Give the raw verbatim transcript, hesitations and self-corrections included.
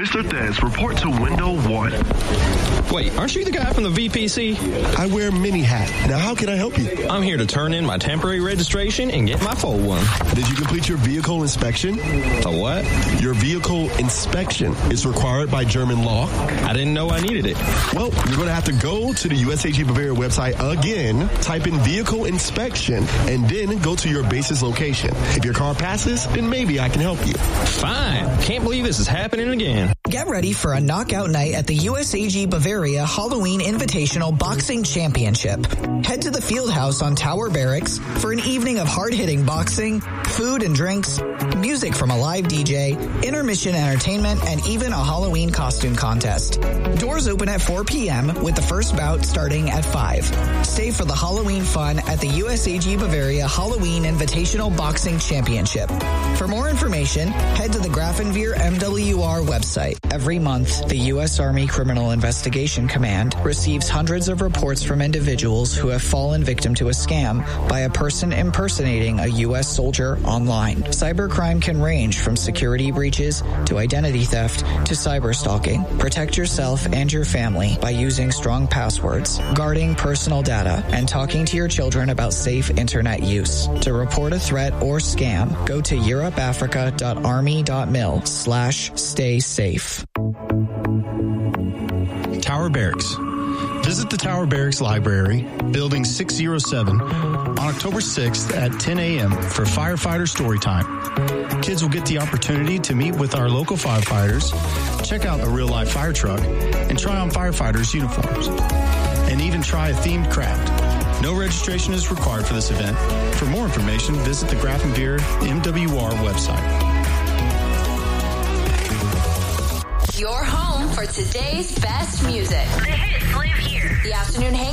Mister Thez, report to window one. Wait, aren't you the guy from the V P C? I wear mini hat. Now, how can I help you? I'm here to turn in my temporary registration and get my full one. Did you complete your vehicle inspection? The what? Your vehicle inspection is required by German law. I didn't know I needed it. Well, you're going to have to go to the U S A G Bavaria website again, type in vehicle inspection, and then go to your base's location. If your car passes, then maybe I can help you. Fine. Can't believe this is happening again. Get ready for a knockout night at the U S A G Bavaria Halloween Invitational Boxing Championship. Head to the Fieldhouse on Tower Barracks for an evening of hard-hitting boxing, food and drinks, music from a live D J, intermission entertainment, and even a Halloween costume contest. Doors open at four p.m. with the first bout starting at five. Stay for the Halloween fun at the U S A G Bavaria Halloween Invitational Boxing Championship. For more information, head to the Grafenveer M W R website. Every month, the U S Army Criminal Investigation Command receives hundreds of reports from individuals who have fallen victim to a scam by a person impersonating a U S soldier online. Cybercrime can range from security breaches to identity theft to cyber stalking. Protect yourself and your family by using strong passwords, guarding personal data, and talking to your children about safe internet use. To report a threat or scam, go to europeafrica.army.mil slash stay safe. Tower Barracks. Visit the Tower Barracks Library, Building six oh seven, on October sixth at ten a.m. for Firefighter Storytime. Kids will get the opportunity to meet with our local firefighters, check out a real-life fire truck, and try on firefighters' uniforms, and even try a themed craft. No registration is required for this event. For more information, visit the Grafenveer M W R website. Your home for today's best music. The hits live here. The Afternoon Hate